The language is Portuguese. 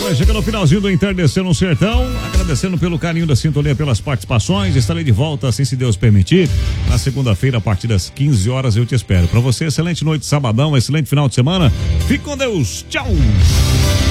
Vai chegando no finalzinho do Entardecer no Sertão, agradecendo pelo carinho da sintonia, pelas participações. Estarei de volta, assim se Deus permitir, na segunda-feira, a partir das 15 horas, eu te espero. Para você, excelente noite de sabadão, excelente final de semana. Fique com Deus. Tchau!